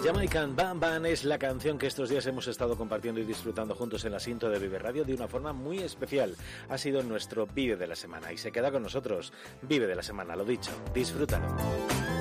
Jamaican Bam Bam es la canción que estos días hemos estado compartiendo y disfrutando juntos en el asiento de Vive Radio de una forma muy especial. Ha sido nuestro Vive de la Semana y se queda con nosotros. Vive de la Semana, lo dicho, disfrútalo.